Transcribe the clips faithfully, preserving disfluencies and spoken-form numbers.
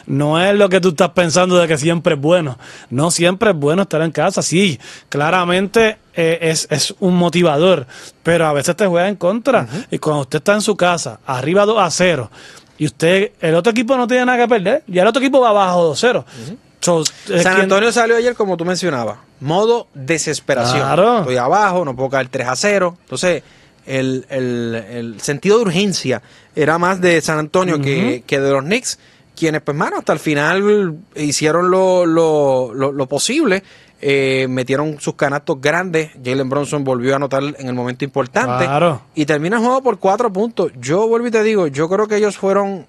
no es lo que tú estás pensando de que siempre es bueno. No siempre es bueno estar en casa. Sí, claramente eh, es, es un motivador, pero a veces te juega en contra. Uh-huh. Y cuando usted está en su casa, arriba dos a cero, y usted, el otro equipo no tiene nada que perder, y el otro equipo va abajo dos cero. Uh-huh. So, San Antonio quien... salió ayer, como tú mencionabas, modo desesperación. Claro. Estoy abajo, no puedo caer tres a cero. Entonces, el, el, el sentido de urgencia era más de San Antonio uh-huh. que, que de los Knicks, quienes, pues, mano, hasta el final hicieron lo, lo, lo, lo posible. Eh, metieron sus canastos grandes. Jalen Brunson volvió a anotar en el momento importante. Claro. Y termina el juego por cuatro puntos. Yo vuelvo y te digo, yo creo que ellos fueron...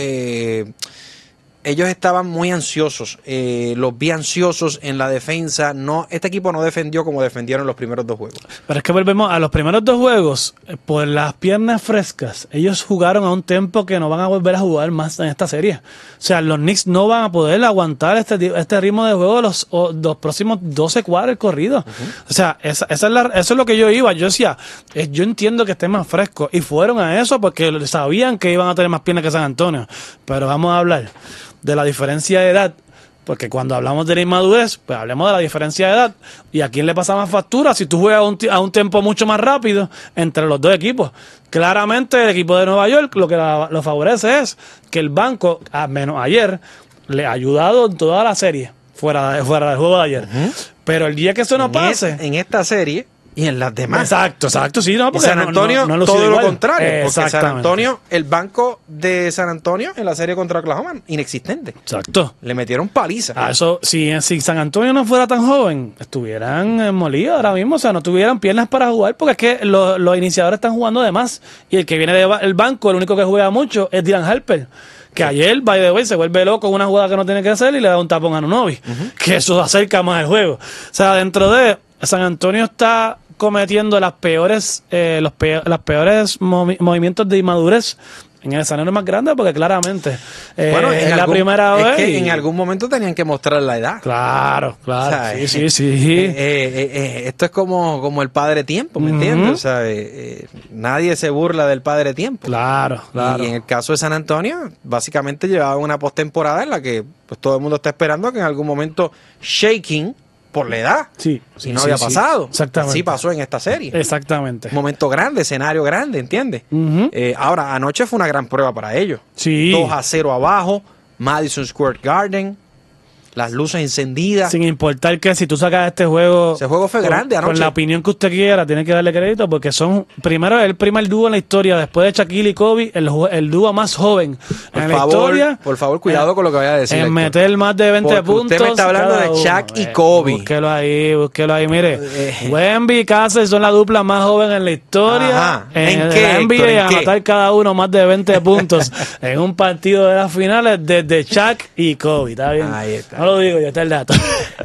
Eh, ellos estaban muy ansiosos, eh, los vi ansiosos en la defensa. No, este equipo no defendió como defendieron los primeros dos juegos. Pero es que volvemos a los primeros dos juegos, por las piernas frescas, ellos jugaron a un tempo que no van a volver a jugar más en esta serie. O sea, los Knicks no van a poder aguantar este, este ritmo de juego los, los próximos doce cuadros corridos. Uh-huh. O sea, esa, esa es la, eso es lo que yo iba. Yo decía, eh, yo entiendo que estén más frescos. Y fueron a eso porque sabían que iban a tener más piernas que San Antonio. Pero vamos a hablar de la diferencia de edad, porque cuando hablamos de la inmadurez, pues hablemos de la diferencia de edad y a quién le pasa más factura si tú juegas a un, a un tiempo mucho más rápido entre los dos equipos. Claramente el equipo de Nueva York lo que la, lo favorece es que el banco, al menos ayer, le ha ayudado en toda la serie, fuera, fuera del juego de ayer. Uh-huh. Pero el día que eso no en pase... Es, en esta serie... Y en las demás. Exacto, exacto, sí, no, porque San Antonio, no, no, no todo lo igual. contrario. Porque San Antonio, el banco de San Antonio en la serie contra Oklahoma, inexistente. Exacto. Le metieron paliza. A eso, si, si San Antonio no fuera tan joven, estuvieran molidos ahora mismo, o sea, no tuvieran piernas para jugar, porque es que los, los iniciadores están jugando de más. Y el que viene del banco, el único que juega mucho, es Dylan Harper. Que ayer, by the way, se vuelve loco con una jugada que no tiene que hacer y le da un tapón a Anunoby. Uh-huh. Que eso acerca más el juego. O sea, dentro de San Antonio está cometiendo las peores eh, los peor, las peores movi- movimientos de inmadurez en el escenario más grande, porque claramente eh, bueno, es algún, la primera es vez que y... en algún momento tenían que mostrar la edad. Claro, claro, o sea, sí, sí, sí. Eh, eh, eh, eh, esto es como, como el padre tiempo, ¿me uh-huh. entiendes? O sea, eh, eh, nadie se burla del padre tiempo. Claro, claro. Y en el caso de San Antonio, básicamente llevaba una postemporada en la que pues todo el mundo está esperando que en algún momento shaking por la edad. Sí, sí y no sí, había sí, pasado. Exactamente. Sí pasó en esta serie. Exactamente. Momento grande, escenario grande, ¿entiendes? Uh-huh. Eh, ahora, anoche fue una gran prueba para ellos. Sí. dos a cero abajo, Madison Square Garden, las luces encendidas. Sin importar que si tú sacas este juego... Ese juego fue con, grande anoche. Con la opinión que usted quiera, tiene que darle crédito porque son, primero, el primer dúo en la historia, después de Shaquille y Kobe, el, el dúo más joven por en favor, la historia. Por favor, cuidado eh, con lo que vaya a decir. En meter más de veinte porque puntos. Usted me está hablando de Shaq y Kobe. Búsquelo ahí, búsquelo ahí. Mire, eh, Wemby y Castle son la dupla más joven en la historia. Ajá. En, ¿En el qué, N B A, Héctor, ¿en anotar qué? cada uno más de veinte puntos en un partido de las finales desde Shaq y Kobe. ¿Está bien? Ahí está. No lo digo yo, está el dato.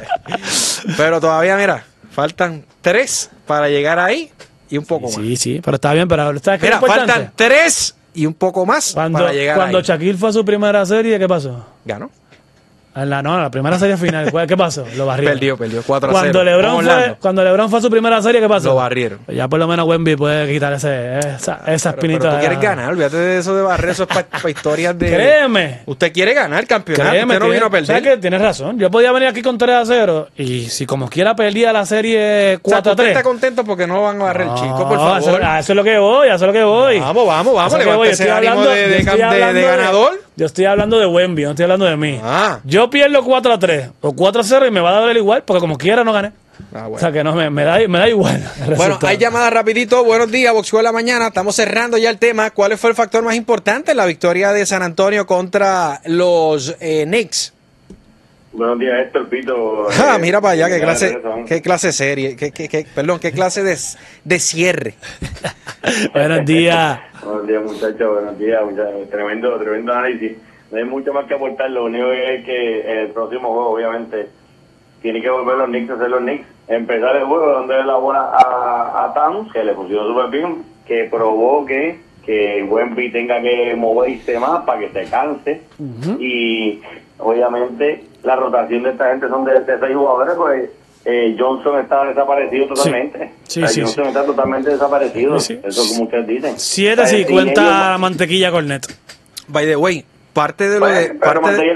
Pero todavía, mira, faltan tres para llegar ahí y un poco sí, más. Sí, sí, pero está bien, pero ¿sabes qué mira, es importante? faltan tres y un poco más cuando, para llegar Cuando ahí. Shaquille fue a su primera serie, ¿qué pasó? Ganó. En la, no, en la primera serie final, ¿qué pasó? Lo barrieron. Perdió, perdió cuatro a cero. Cuando LeBron, fue, cuando LeBron fue a su primera serie, ¿qué pasó? Lo barrieron. Pues ya por lo menos Wemby puede quitar ese, esa, esa pero, espinita. Pero tú quieres ganar, olvídate de eso de barrer, eso es para pa historias de... Créeme. Usted quiere ganar el campeonato, Créeme, usted no tiene, vino a perder. ¿sabes qué? Tienes razón. Yo podía venir aquí con tres a cero y si como quiera perdía la serie cuatro a tres. O sea, usted está contento porque no van a barrer no, el chico, por favor. Eso, a eso es lo que voy, a eso es lo que voy. Vamos, vamos, vamos, levante ese ánimo de, de, de, de, de ganador. De, yo estoy hablando de Wemby, no estoy hablando de mí. Ah. Yo pierdo cuatro a tres o cuatro a cero y me va a dar igual porque como quiera no gané. Ah, bueno. O sea que no, me, me, da, me da igual. Bueno, hay llamadas rapidito. Buenos días, Boxeo de la Mañana. Estamos cerrando ya el tema. ¿Cuál fue el factor más importante en la victoria de San Antonio contra los eh, Knicks? Buenos días, Héctor, Pito. Ah, eh, mira para allá, qué clase, qué clase serie, qué, qué, qué, perdón, qué clase de, de cierre. Buenos días. Buenos días, muchachos, buenos días, muchachos. Tremendo, tremendo análisis. No hay mucho más que aportar, lo único que es que en el próximo juego, obviamente, tiene que volver los Knicks a ser los Knicks. Empezar el juego donde la bola a, a Towns, que le pusieron súper bien, que provoque que Wemby tenga que moverse más para que se canse. Uh-huh. Y obviamente la rotación de esta gente son de, de seis jugadores, pues eh, Johnson está desaparecido totalmente. Sí, sí, o sea, sí, Johnson sí. está totalmente desaparecido. Sí, sí. Eso como ustedes dicen. siete cincuenta mantequilla Cornet. By the way, parte de lo pues, de... Parte de,